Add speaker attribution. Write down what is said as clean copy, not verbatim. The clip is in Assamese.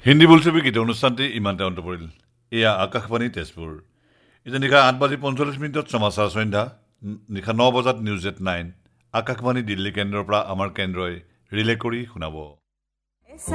Speaker 1: হিন্দী বোলছবি গীত অনুষ্ঠানটি ইমানতে অন্ত পৰিল এয়া আকাশবাণী তেজপুৰ এতিয়া নিশা 8:45 সমাচাৰ সন্ধ্যা নিশা 9 বজাত নিউজ এট 9 আকাশবাণী দিল্লী কেন্দ্ৰৰ পৰা আমাৰ কেন্দ্ৰই ৰিলে কৰি শুনাব